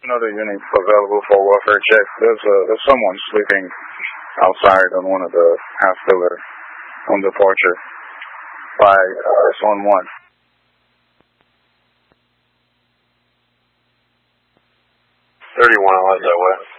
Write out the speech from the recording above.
Another unit available for welfare check. There's someone sleeping outside on one of the half pillar on departure by zone 1. 31 was that way.